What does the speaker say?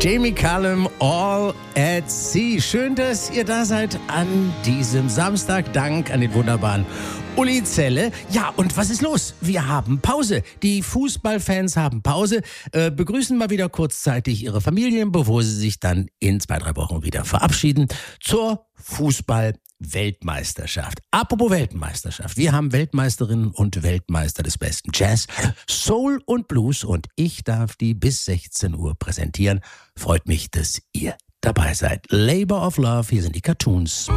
Jamie Cullum, All at Sea. Schön, dass ihr da seid an diesem Samstag. Dank an den wunderbaren Uli Zelle. Ja, und was ist los? Wir haben Pause. Die Fußballfans haben Pause, begrüßen mal wieder kurzzeitig ihre Familien, bevor sie sich dann in 2-3 Wochen wieder verabschieden zur Fußball-Weltmeisterschaft. Apropos Weltmeisterschaft. Wir haben Weltmeisterinnen und Weltmeister des besten Jazz, Soul und Blues und ich darf die bis 16 Uhr präsentieren. Freut mich, dass ihr dabei seid. Labor of Love, hier sind die Cartoons.